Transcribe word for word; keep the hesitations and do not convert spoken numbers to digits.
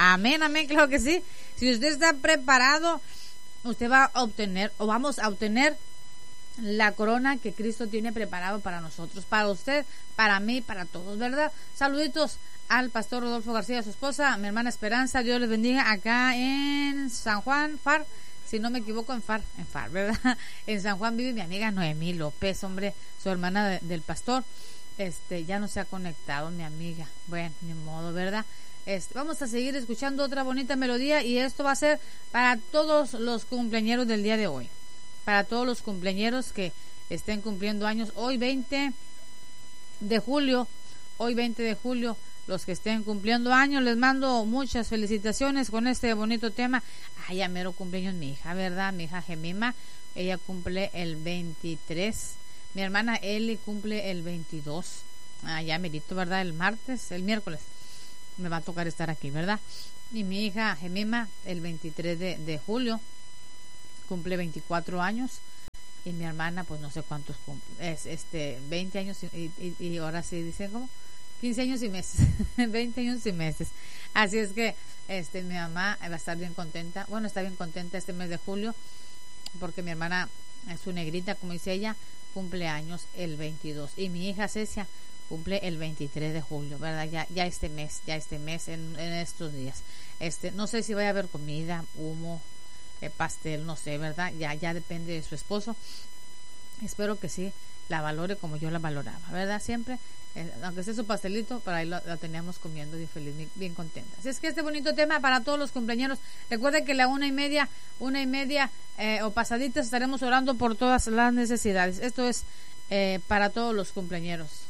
Amén, amén, claro que sí. Si usted está preparado, usted va a obtener, o vamos a obtener la corona que Cristo tiene preparado para nosotros, para usted, para mí, para todos, ¿verdad? Saluditos al pastor Rodolfo García, su esposa, mi hermana Esperanza, Dios les bendiga acá en San Juan, Far, si no me equivoco, en Far, en Far, ¿verdad? En San Juan vive mi amiga Noemí López, hombre, su hermana de, del pastor, este, ya no se ha conectado mi amiga, bueno, ni modo, ¿verdad? Este, vamos a seguir escuchando otra bonita melodía y esto va a ser para todos los cumpleañeros del día de hoy. Para todos los cumpleañeros que estén cumpliendo años hoy veinte de julio, hoy veinte de julio, los que estén cumpliendo años, les mando muchas felicitaciones con este bonito tema. Ay, ya mero cumpleaños mi hija, ¿verdad? Mi hija Gemima, ella cumple el veintitrés, mi hermana Eli cumple el veintidós, ah, ya merito, ¿verdad? El martes, el miércoles me va a tocar estar aquí, ¿verdad? Y mi hija Gemima el veintitrés de, de julio cumple veinticuatro años y mi hermana pues no sé cuántos cumple, es este veinte años y, y, y ahora sí dicen como quince años y meses, veinte años y meses, así es que este mi mamá va a estar bien contenta, bueno está bien contenta este mes de julio porque mi hermana es su negrita como dice ella, cumple años el veintidós y mi hija Cecia cumple el veintitrés de julio, ¿verdad? Ya ya este mes, ya este mes en, en estos días, este no sé si vaya a haber comida, humo, Eh, pastel, no sé, ¿verdad? Ya ya depende de su esposo. Espero que sí la valore como yo la valoraba, ¿verdad? Siempre, eh, aunque sea su pastelito, para ahí la, la teníamos comiendo bien feliz, bien, bien contenta. Así es que este bonito tema para todos los cumpleaños. Recuerden que la una y media, una y media eh, o pasaditas estaremos orando por todas las necesidades. Esto es eh, para todos los cumpleaños.